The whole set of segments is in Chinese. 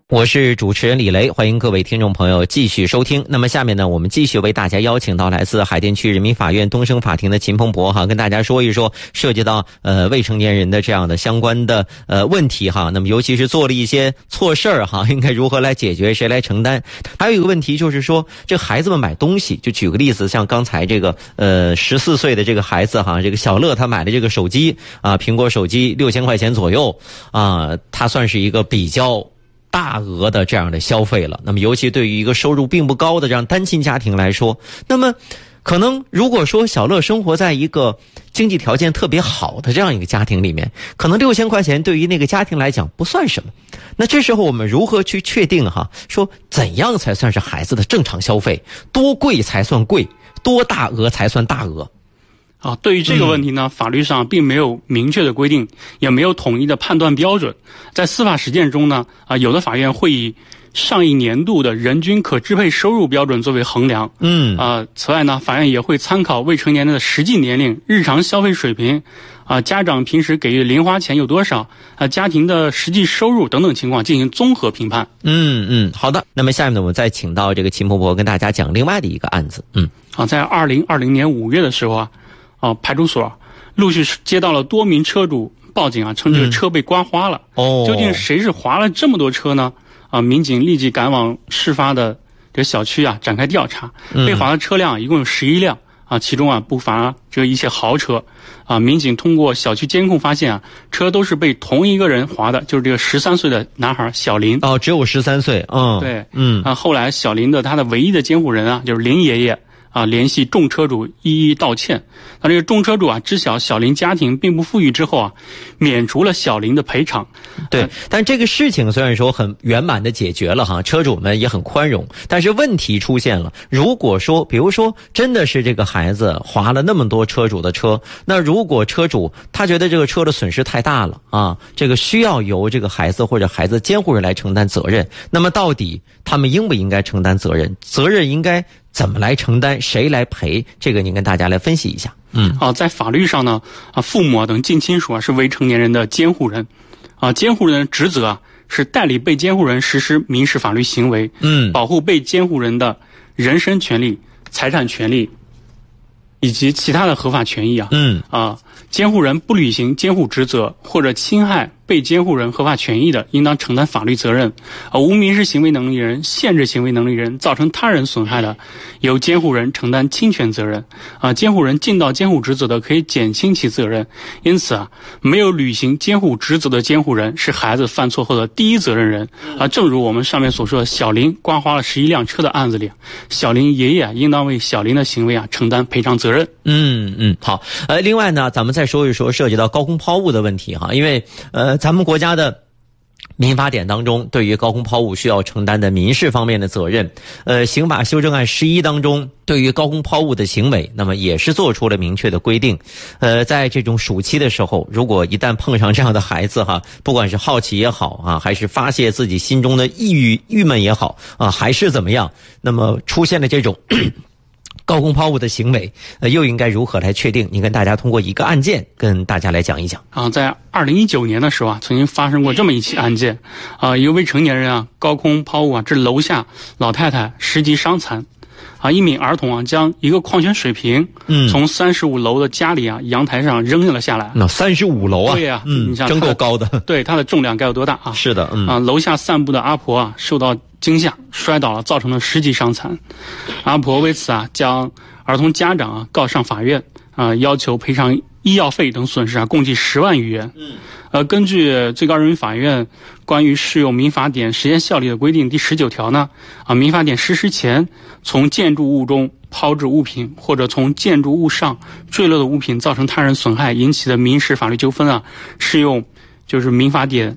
我是主持人李雷，欢迎各位听众朋友继续收听。那么下面呢，我们继续为大家邀请到来自海淀区人民法院东升法庭的秦鹏博跟大家说一说涉及到未成年人的这样的相关的问题那么尤其是做了一些错事儿应该如何来解决，谁来承担？还有一个问题就是说，这孩子们买东西，就举个例子，像刚才这个14岁的这个孩子这个小乐他买的这个手机苹果手机6000块钱左右他算是一个比较大额的这样的消费了。那么尤其对于一个收入并不高的这样单亲家庭来说，那么可能如果说小乐生活在一个经济条件特别好的这样一个家庭里面，可能6000块钱对于那个家庭来讲不算什么。那这时候我们如何去确定说怎样才算是孩子的正常消费，多贵才算贵，多大额才算大额？ 对于这个问题呢，法律上并没有明确的规定，也没有统一的判断标准。在司法实践中呢，有的法院会以上一年度的人均可支配收入标准作为衡量。此外呢，法院也会参考未成年人的实际年龄、日常消费水平，家长平时给予零花钱有多少，家庭的实际收入等等情况进行综合评判。 好的。那么下面呢，我们再请到这个秦婆婆跟大家讲另外的一个案子。 在2020年5月的时候派出所陆续接到了多名车主报警称这个车被刮花了。究竟谁是划了这么多车呢？民警立即赶往事发的这个小区展开调查。被划的车辆一共有11辆其中不乏这一些豪车。民警通过小区监控发现车都是被同一个人划的，就是这个13岁的男孩小林。 只有13岁。 对。后来小林的他的唯一的监护人就是林爷爷联系众车主一一道歉。这个众车主知晓小林家庭并不富裕之后免除了小林的赔偿。 对，但这个事情虽然说很圆满的解决了车主们也很宽容，但是问题出现了。如果说比如说真的是这个孩子划了那么多车主的车，那如果车主他觉得这个车的损失太大了这个需要由这个孩子或者孩子监护人来承担责任，那么到底他们应不应该承担责任？责任应该怎么来承担？谁来赔？这个您跟大家来分析一下。 在法律上呢，父母等近亲属是未成年人的监护人。监护人的职责是代理被监护人实施民事法律行为，保护被监护人的人身权利、财产权利以及其他的合法权益监护人不履行监护职责或者侵害被监护人合法权益的，应当承担法律责任。无民事行为能力人、限制行为能力人造成他人损害的，由监护人承担侵权责任。监护人尽到监护职责的，可以减轻其责任。因此没有履行监护职责的监护人是孩子犯错后的第一责任人。正如我们上面所说的小林刮花了11辆车的案子里，小林爷爷应当为小林的行为承担赔偿责任。 好。另外呢，咱们再说一说涉及到高空抛物的问题因为咱们国家的民法典当中对于高空抛物需要承担的民事方面的责任，刑法修正案11当中对于高空抛物的行为，那么也是做出了明确的规定。在这种暑期的时候，如果一旦碰上这样的孩子不管是好奇也好还是发泄自己心中的郁闷也好还是怎么样，那么出现了这种高空抛物的行为，又应该如何来确定？你跟大家通过一个案件跟大家来讲一讲。 在2019年的时候曾经发生过这么一起案件。一个未成年人高空抛物致楼下老太太10级伤残。一名儿童将一个矿泉水瓶从35楼的家里阳台上扔了下来。 那35楼对你想真够高的。 对，它的重量该有多大是的。 楼下散步的阿婆受到惊吓摔倒了，造成了10级伤残。阿婆为此将儿童家长告上法院要求赔偿医药费等损失共计10万余元。根据最高人民法院关于适用民法典实践效力的规定第19条呢，民法典实施前从建筑物中抛掷物品或者从建筑物上坠落的物品造成他人损害引起的民事法律纠纷适用就是民法典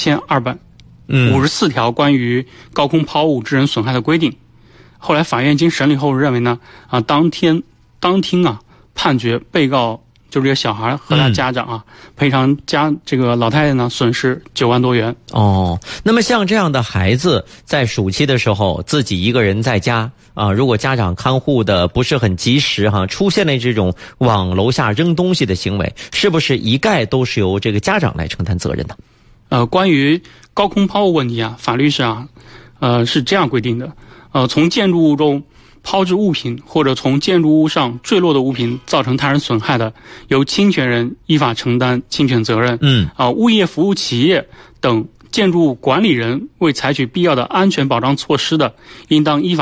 1254条关于高空抛物致人损害的规定。后来法院经审理后认为呢，当听判决被告就是这个小孩和他家长赔偿这个老太太呢损失9万多元。 那么像这样的孩子在暑期的时候自己一个人在家如果家长看护的不是很及时出现了这种往楼下扔东西的行为，是不是一概都是由这个家长来承担责任的？ 关于高空抛物问题啊，法律上是这样规定的：从建筑物中抛掷物品或者从建筑物上坠落的物品造成他人损害的，由侵权人依法承担侵权责任。物业服务企业等建筑物管理人未采取必要的安全保障措施的，应当依法